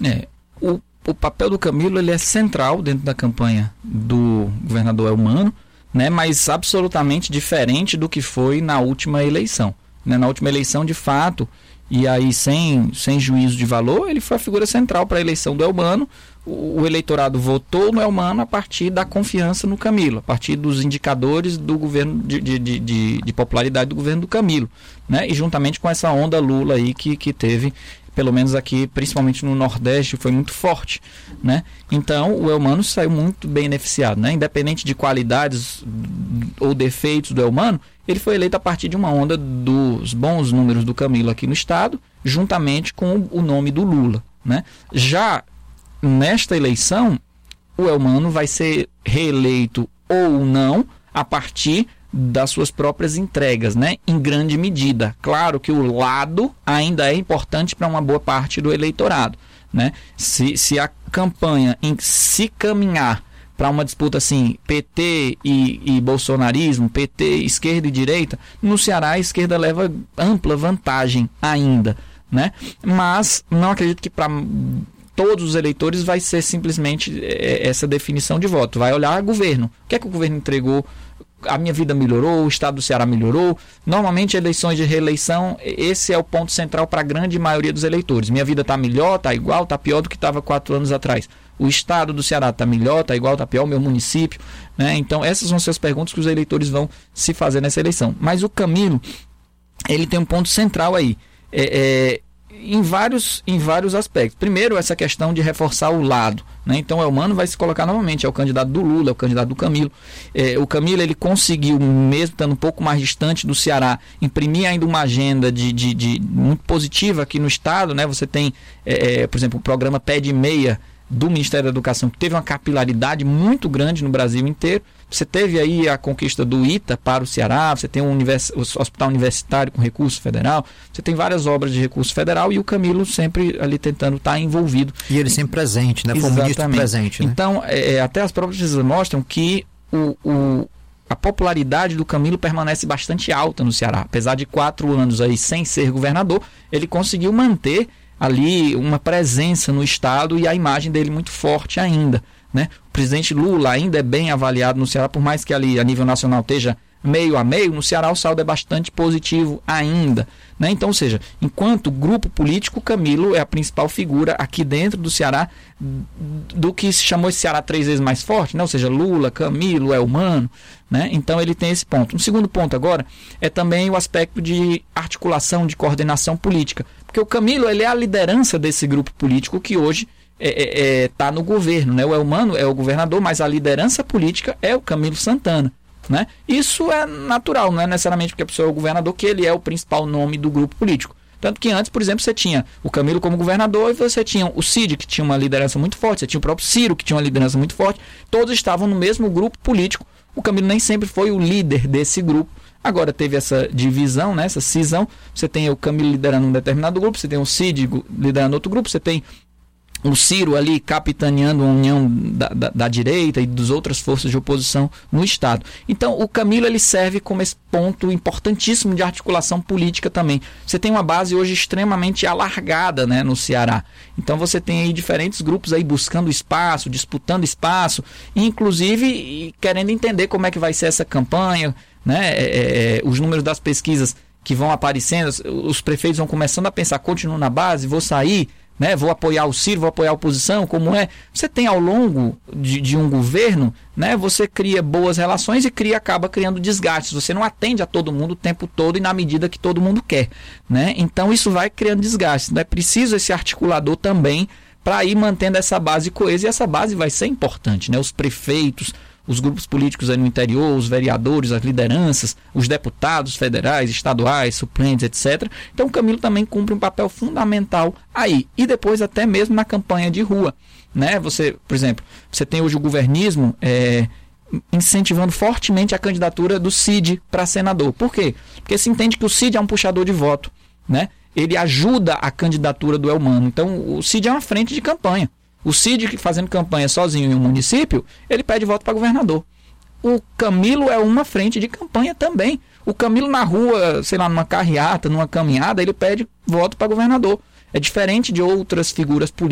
O papel do Camilo ele é central dentro da campanha do governador Elmano, né, mas absolutamente diferente do que foi na última eleição. Né? Na última eleição, de fato, e aí sem juízo de valor, ele foi a figura central para a eleição do Elmano. O eleitorado votou no Elmano a partir da confiança no Camilo, a partir dos indicadores do governo de popularidade do governo do Camilo, né? E juntamente com essa onda Lula aí que teve, pelo menos aqui, principalmente no Nordeste, foi muito forte, né? Então o Elmano saiu muito beneficiado, né? Independente de qualidades ou defeitos do Elmano, ele foi eleito a partir de uma onda dos bons números do Camilo aqui no estado, juntamente com o nome do Lula, né? Já nesta eleição, o Elmano vai ser reeleito ou não a partir das suas próprias entregas, né? Em grande medida. Claro que o lado ainda é importante para uma boa parte do eleitorado, né? Se a campanha se caminhar para uma disputa assim, PT e bolsonarismo, PT, esquerda e direita, no Ceará a esquerda leva ampla vantagem ainda, né? Mas não acredito que para todos os eleitores vai ser simplesmente essa definição de voto. Vai olhar governo. O que é que o governo entregou? A minha vida melhorou, o estado do Ceará melhorou. Normalmente, eleições de reeleição, esse é o ponto central para a grande maioria dos eleitores. Minha vida está melhor, está igual, está pior do que estava 4 anos atrás. O estado do Ceará está melhor, está igual, está pior, o meu município, né? Então, essas vão ser as perguntas que os eleitores vão se fazer nessa eleição. Mas o Camilo, ele tem um ponto central aí. Em vários aspectos. Primeiro, essa questão de reforçar o lado, né? Então, o Elmano vai se colocar novamente, é o candidato do Lula, é o candidato do Camilo. O Camilo, ele conseguiu, mesmo estando um pouco mais distante do Ceará, imprimir ainda uma agenda muito positiva aqui no estado, né? Você tem, por exemplo, o programa Pé de Meia do Ministério da Educação, que teve uma capilaridade muito grande no Brasil inteiro. Você teve aí a conquista do ITA para o Ceará, você tem o hospital universitário com recurso federal, você tem várias obras de recurso federal e o Camilo sempre ali tentando estar envolvido. E ele sempre presente, né? Foi um ministro presente, né? Então, até as próprias pesquisas mostram que a popularidade do Camilo permanece bastante alta no Ceará. Apesar de 4 anos aí sem ser governador, ele conseguiu manter ali uma presença no estado e a imagem dele muito forte ainda, né? O presidente Lula ainda é bem avaliado no Ceará, por mais que ali a nível nacional esteja meio a meio, no Ceará o saldo é bastante positivo ainda, né? Então, ou seja, enquanto grupo político, Camilo é a principal figura aqui dentro do Ceará do que se chamou esse Ceará 3 vezes mais forte, né? Ou seja, Lula, Camilo, Elmano, né? Então ele tem esse ponto. Um segundo ponto agora é também o aspecto de articulação, de coordenação política, porque o Camilo ele é a liderança desse grupo político que hoje está no governo, né? O Elmano é o governador, mas a liderança política é o Camilo Santana, né? Isso é natural, não é necessariamente porque a pessoa é o governador que ele é o principal nome do grupo político. Tanto que antes, por exemplo, você tinha o Camilo como governador e você tinha o Cid, que tinha uma liderança muito forte, você tinha o próprio Ciro, que tinha uma liderança muito forte, todos estavam no mesmo grupo político. O Camilo nem sempre foi o líder desse grupo. Agora teve essa divisão, né, essa cisão. Você tem o Camilo liderando um determinado grupo, você tem o Cid liderando outro grupo, você tem o Ciro ali capitaneando a união da direita e das outras forças de oposição no estado. Então o Camilo ele serve como esse ponto importantíssimo de articulação política também. Você tem uma base hoje extremamente alargada, né, no Ceará. Então você tem aí diferentes grupos aí buscando espaço, disputando espaço, inclusive querendo entender como é que vai ser essa campanha, né? Os números das pesquisas que vão aparecendo, os prefeitos vão começando a pensar, continuo na base, vou sair, né? Vou apoiar o Ciro, vou apoiar a oposição, como é? Você tem ao longo de um governo, né? Você cria boas relações e acaba criando desgastes. Você não atende a todo mundo o tempo todo e na medida que todo mundo quer, né? Então isso vai criando desgastes. É preciso esse articulador também para ir mantendo essa base coesa, e essa base vai ser importante, né? Os prefeitos, os grupos políticos aí no interior, os vereadores, as lideranças, os deputados federais, estaduais, suplentes, etc. Então o Camilo também cumpre um papel fundamental aí. E depois até mesmo na campanha de rua, né? Você, por exemplo, você tem hoje o governismo incentivando fortemente a candidatura do Cid para senador. Por quê? Porque se entende que o Cid é um puxador de voto, né? Ele ajuda a candidatura do Elmano. Então o Cid é uma frente de campanha. O Cid, fazendo campanha sozinho em um município, ele pede voto para governador. O Camilo é uma frente de campanha também. O Camilo na rua, sei lá, numa carreata, numa caminhada, ele pede voto para governador. É diferente de outras figuras políticas